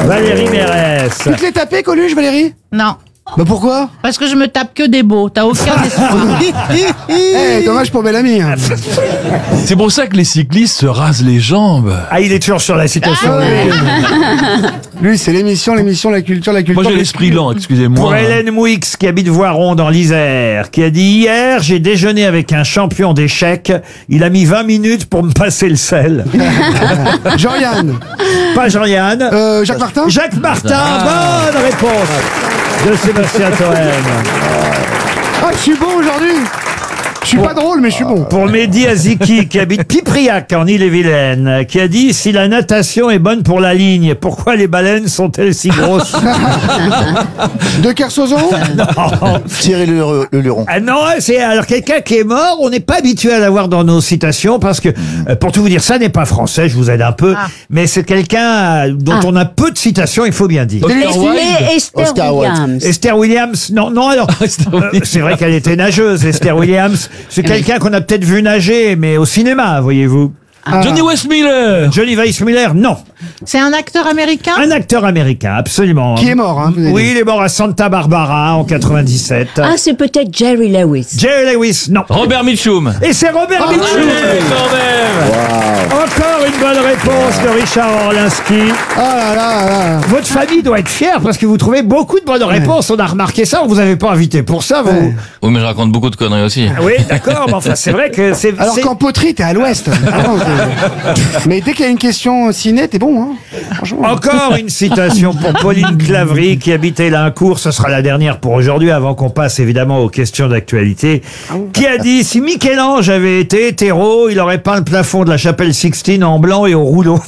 Valérie Mérès. Tu te l'es tapé, Coluche, Valérie? Non. Bah pourquoi? Parce que je me tape que des beaux. T'as aucun espoir. Dommage pour Bellamy. Hein. C'est pour ça que les cyclistes se rasent les jambes. Ah, il est toujours sur la citation. Lui, c'est l'émission, la culture. Moi j'ai l'esprit lent, excusez-moi. Pour Hélène Mouix, qui habite Voiron dans l'Isère, qui a dit: hier, j'ai déjeuné avec un champion d'échecs. Il a mis 20 minutes pour me passer le sel. Jean-Yann. Pas Jean-Yann. Jacques Martin. Jacques Martin, bonne réponse de Sébastien Toen. Ah, je suis bon aujourd'hui. Je suis pas drôle, mais je suis bon. Pour Mehdi Aziki, qui habite Pipriac en Ille-et-Vilaine, qui a dit: si la natation est bonne pour la ligne, pourquoi les baleines sont-elles si grosses? De Kersozon. Non. Thierry Le Luron. Ah non, c'est alors quelqu'un qui est mort, on n'est pas habitué à l'avoir dans nos citations parce que, pour tout vous dire, ça n'est pas français, je vous aide un peu, mais c'est quelqu'un dont on a peu de citations, il faut bien dire. Oscar Wilde. Esther Williams, non, alors, c'est vrai qu'elle était nageuse, Esther Williams. C'est quelqu'un qu'on a peut-être vu nager, mais au cinéma, voyez-vous. Johnny Weissmuller. Johnny Weissmuller, non. C'est un acteur américain? Un acteur américain, absolument. Qui est mort, hein. Oui, il est mort à Santa Barbara en 97. Ah, c'est peut-être Jerry Lewis. Jerry Lewis, non. Robert Mitchum. Et c'est Robert Mitchum. Quand même. Encore une bonne réponse de Richard Orlinski. Ah là. Votre famille doit être fière parce que vous trouvez beaucoup de bonnes réponses. On a remarqué ça. On vous avait pas invité pour ça, vous. Oui, mais je raconte beaucoup de conneries aussi. Oui, d'accord. Mais enfin, c'est vrai que c'est. Alors qu'en poterie, t'es à l'ouest. Mais dès qu'il y a une question ciné, t'es bon, hein. Franchement. Encore une citation pour Pauline Claverie qui habite Élincourt. Ce sera la dernière pour aujourd'hui avant qu'on passe évidemment aux questions d'actualité. Qui a dit: si Michel-Ange avait été hétéro, il aurait peint le plafond de la chapelle Sixtine en blanc et au rouleau.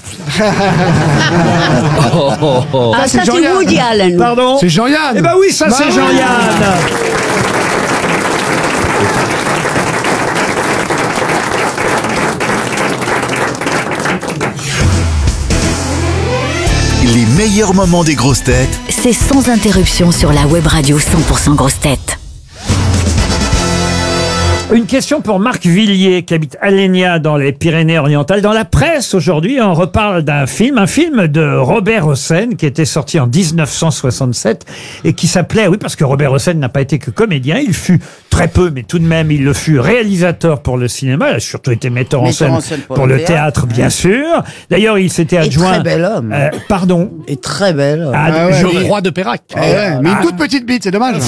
Ah, ça, c'est Woody Allen. Pardon? C'est Jean-Yann. Eh ben oui, ça c'est Jean-Yann. Les meilleurs moments des grosses têtes. C'est sans interruption sur la web radio 100% grosses têtes. Une question pour Marc Villiers, qui habite Alenia dans les Pyrénées-Orientales. Dans la presse, aujourd'hui, on reparle d'un film, un film de Robert Hossein, qui était sorti en 1967, et qui s'appelait, oui, parce que Robert Hossein n'a pas été que comédien, il fut très peu, mais tout de même, il le fut réalisateur pour le cinéma, il a surtout été metteur en scène pour le théâtre, bien sûr. D'ailleurs, il s'était adjoint... très bel homme. Pardon? Et très bel homme. Le roi de Pérac. Mais une toute petite bite, c'est dommage.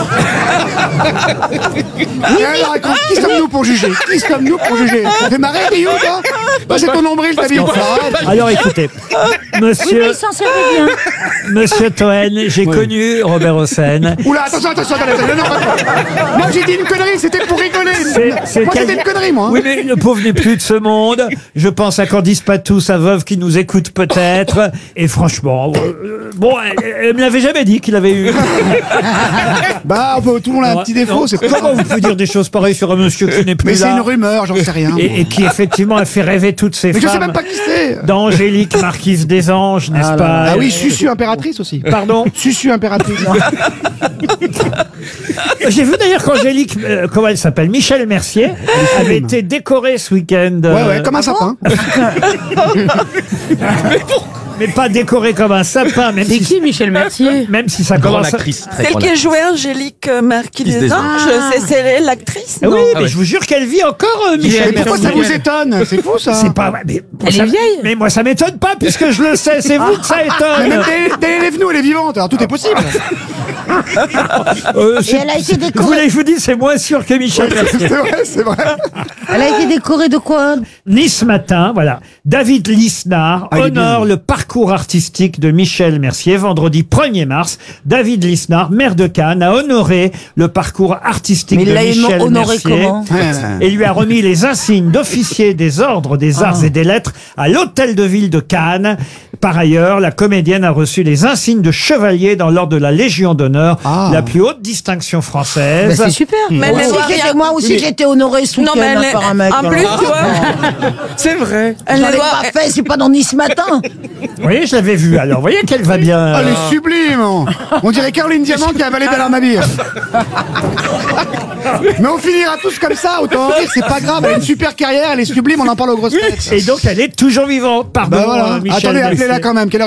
Qui sommes-nous pour juger? Ça fait marrer, Guillaume, toi? Bah, c'est ton nombril, t'as dit. Alors écoutez, monsieur... Oui, mais il s'en servait bien. Monsieur Toen, j'ai connu Robert Hossein. Oula, attention, non. Moi, j'ai dit une connerie, c'était pour rigoler. Moi, c'était une connerie, moi. Oui, mais le pauvre n'est plus de ce monde. Je pense à Candice Patou, sa veuve qui nous écoute peut-être. Et franchement, bon, elle me l'avait jamais dit qu'il avait eu. Bah, tout le monde a un petit défaut. Comment vous pouvez dire des choses pareilles sur un monsieur qui n'est plus Mais là? c'est une rumeur, j'en sais rien. Et qui effectivement a fait rêver toutes ces Mais femmes. je sais même pas qui c'est. D'Angélique, marquise des anges, n'est-ce pas? Ah oui, Susu impératrice aussi. Pardon? Susu impératrice. J'ai vu d'ailleurs qu'Angélique, comment elle s'appelle, Michel Mercier, avait été décorée ce week-end. Ouais, comme un sapin. Mais pas décorée comme un sapin, même C'est qui Michel Mercier? même si ça Grande commence. actrice. Celle qui a joué Angélique Marquis des Anges, c'est l'actrice, Ah non? oui, mais je vous jure qu'elle vit encore, Michel Mais pourquoi ça Mercier. vous étonne? C'est fou, ça. C'est pas. Mais, Elle est vieille. Mais moi, ça m'étonne pas, puisque je le sais. C'est vous que ça Mais étonne. même Délève-nous, elle est vivante, alors tout est possible. Et elle a été Vous décorée. voulez que je vous dise, c'est moins sûr que Michel Mercier. C'est vrai. Elle a été décorée de quoi? Nice Matin, voilà. David Lisnard il est honore bien. le parcours artistique de Michel Mercier. Vendredi 1er mars, David Lisnard, maire de Cannes, a honoré le parcours artistique Mais de il l'a Michel honoré Mercier. comment? Et lui a remis les insignes d'officier des ordres des arts et des lettres à l'hôtel de ville de Cannes. Par ailleurs, la comédienne a reçu les insignes de chevalier dans l'ordre de la Légion d'honneur, la plus haute distinction française. C'est super. Mais elle n'a rien. Moi aussi, j'ai été honorée ce Non, mais week-end par un mec. en plus, tu vois, C'est vrai. elle J'en ai doit- pas fait, c'est pas dans Nice Matin. Vous voyez, je l'avais vu. Alors, vous voyez qu'elle va bien. Elle est sublime. On dirait Caroline Diamant qui a avalé Bernard Mabille. Mais on finira tous comme ça, autant en rire, c'est pas grave. Elle a une super carrière, elle est sublime, on en parle aux grosses têtes. Et donc, elle est toujours vivante. Pardon, Bah voilà. Michel Attendez, Mercier. appelez-la quand même.